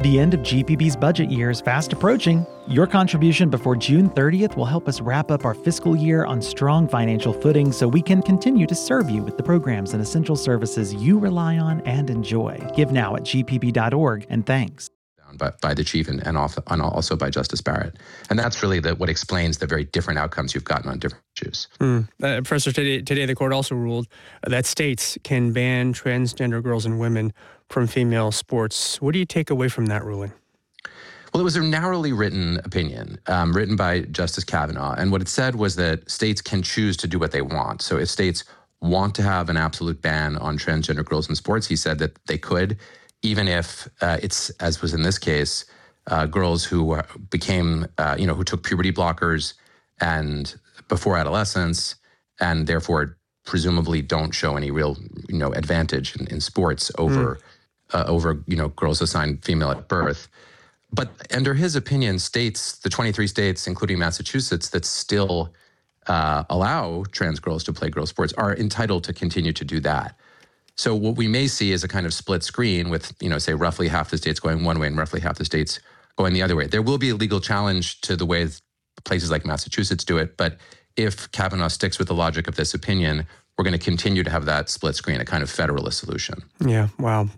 The end of GPB's budget year is fast approaching. Your contribution before June 30th will help us wrap up our fiscal year on strong financial footing so we can continue to serve you with the programs and essential services you rely on and enjoy. Give now at gpb.org, and thanks. By the chief and also by Justice Barrett. And that's really what explains the very different outcomes you've gotten on different issues. Professor, today the court also ruled that states can ban transgender girls and women from female sports. What do you take away from that ruling? Well, it was a narrowly written opinion, written by Justice Kavanaugh. And what it said was that states can choose to do what they want. So if states want to have an absolute ban on transgender girls in sports, he said that they could, even if it's, as was in this case, girls who became, who took puberty blockers and before adolescence, and therefore presumably don't show any real, advantage in sports over girls assigned female at birth. But under his opinion, states, the 23 states, including Massachusetts, that still allow trans girls to play girls' sports are entitled to continue to do that. So what we may see is a kind of split screen with, say, roughly half the states going one way and roughly half the states going the other way. There will be a legal challenge to the way places like Massachusetts do it, but if Kavanaugh sticks with the logic of this opinion, we're going to continue to have that split screen, a kind of federalist solution. Yeah, wow.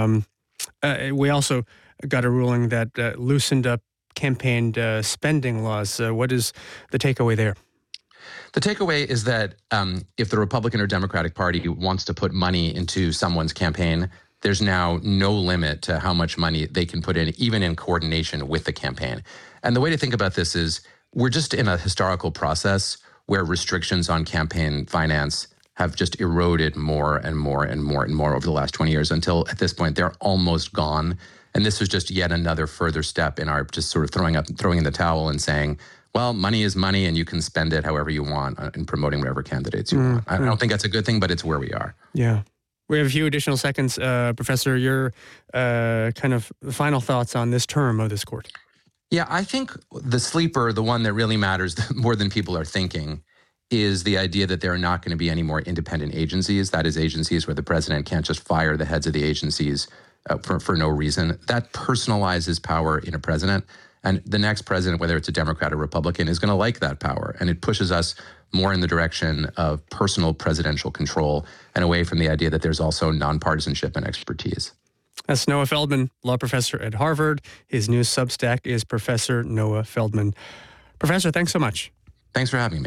We also got a ruling that loosened up campaign spending laws. What is the takeaway there? The takeaway is that if the Republican or Democratic Party wants to put money into someone's campaign, there's now no limit to how much money they can put in, even in coordination with the campaign. And the way to think about this is we're just in a historical process where restrictions on campaign finance have just eroded more and more and more and more over the last 20 years until at this point they're almost gone. And this was just yet another further step in our just sort of throwing in the towel and saying, well, money is money and you can spend it however you want in promoting whatever candidates you want. I don't think that's a good thing, but it's where we are. Yeah. We have a few additional seconds. Professor, your kind of final thoughts on this term of this court. Yeah, I think the sleeper, the one that really matters more than people are thinking, is the idea that there are not going to be any more independent agencies. That is, agencies where the president can't just fire the heads of the agencies for no reason. That personalizes power in a president. And the next president, whether it's a Democrat or Republican, is going to like that power. And it pushes us more in the direction of personal presidential control and away from the idea that there's also nonpartisanship and expertise. That's Noah Feldman, law professor at Harvard. His new Substack is Professor Noah Feldman. Professor, thanks so much. Thanks for having me.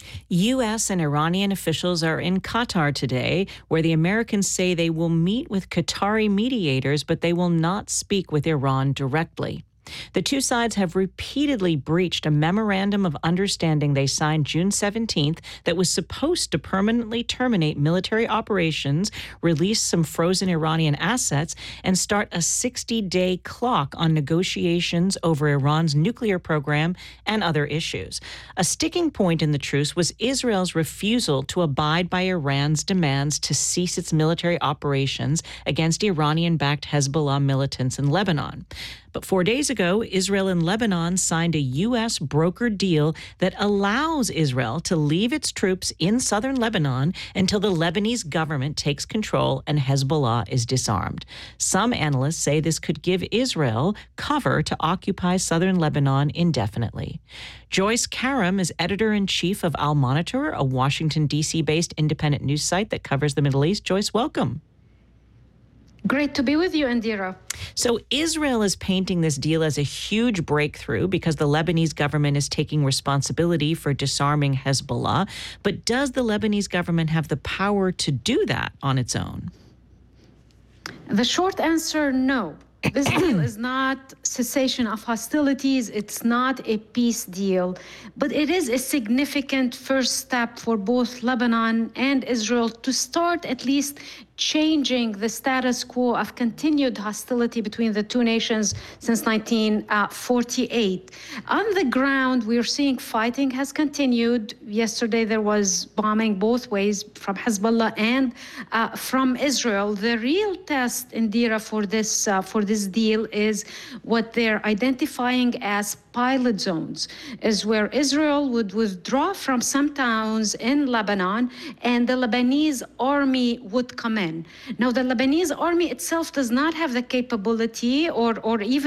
U.S. and Iranian officials are in Qatar today, where the Americans say they will meet with Qatari mediators, but they will not speak with Iran directly. The two sides have repeatedly breached a memorandum of understanding they signed June 17th that was supposed to permanently terminate military operations, release some frozen Iranian assets, and start a 60-day clock on negotiations over Iran's nuclear program and other issues. A sticking point in the truce was Israel's refusal to abide by Iran's demands to cease its military operations against Iranian-backed Hezbollah militants in Lebanon. But 4 days ago, Israel and Lebanon signed a U.S. brokered deal that allows Israel to leave its troops in southern Lebanon until the Lebanese government takes control and Hezbollah is disarmed. Some analysts say this could give Israel cover to occupy southern Lebanon indefinitely. Joyce Karam is editor-in-chief of Al Monitor, a Washington, D.C.-based independent news site that covers the Middle East. Joyce, welcome. Great to be with you, Indira. So Israel is painting this deal as a huge breakthrough because the Lebanese government is taking responsibility for disarming Hezbollah. But does the Lebanese government have the power to do that on its own? The short answer, no. This deal is not cessation of hostilities. It's not a peace deal, but it is a significant first step for both Lebanon and Israel to start at least changing the status quo of continued hostility between the two nations since 1948. On the ground, we're seeing fighting has continued. Yesterday, there was bombing both ways from Hezbollah and from Israel. The real test, Indira, for this deal is what they're identifying as pilot zones, is where Israel would withdraw from some towns in Lebanon and the Lebanese army would come in. Now, the Lebanese army itself does not have the capability or even